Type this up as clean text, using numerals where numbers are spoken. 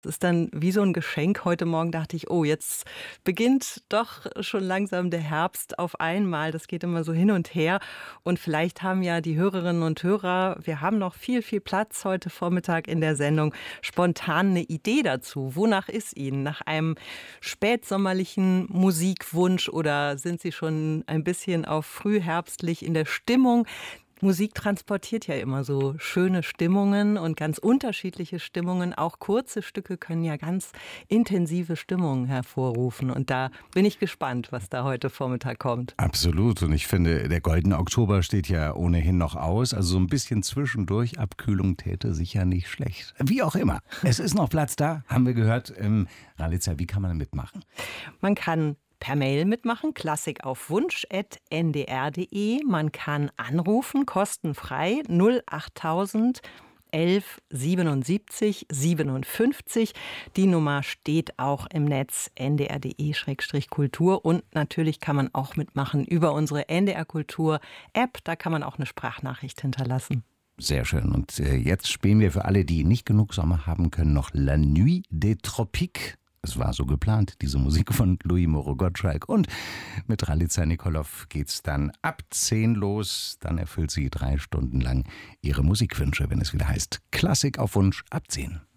Das ist dann wie so ein Geschenk. Heute Morgen dachte ich: „Oh, jetzt beginnt doch schon langsam der Herbst auf einmal.“ Das geht immer so hin und her. Und vielleicht haben ja die Hörerinnen und Hörer, wir haben noch viel, viel Platz heute Vormittag in der Sendung, spontan eine Idee dazu. Wonach ist Ihnen? Nach einem spätsommerlichen Musikwunsch oder sind Sie schon ein bisschen auf frühherbstlich in der Stimmung? Musik transportiert ja immer so schöne Stimmungen und ganz unterschiedliche Stimmungen. Auch kurze Stücke können ja ganz intensive Stimmungen hervorrufen. Und da bin ich gespannt, was da heute Vormittag kommt. Absolut. Und ich finde, der goldene Oktober steht ja ohnehin noch aus. Also so ein bisschen zwischendurch Abkühlung täte sicher nicht schlecht. Wie auch immer. Es ist noch Platz da, haben wir gehört. Ralitza, wie kann man mitmachen? Man kann per Mail mitmachen, klassikaufwunsch@ndr.de. Man kann anrufen, kostenfrei 08000 11 77 57. Die Nummer steht auch im Netz ndr.de/kultur. Und natürlich kann man auch mitmachen über unsere NDR Kultur App. Da kann man auch eine Sprachnachricht hinterlassen. Sehr schön. Und jetzt spielen wir für alle, die nicht genug Sommer haben können, noch La Nuit des Tropiques. Es war so geplant, diese Musik von Louis Moreau Gottschalk. Und mit Ralitza Nikolov geht's dann ab 10 los. Dann erfüllt sie 3 Stunden lang ihre Musikwünsche, wenn es wieder heißt Klassik auf Wunsch ab 10.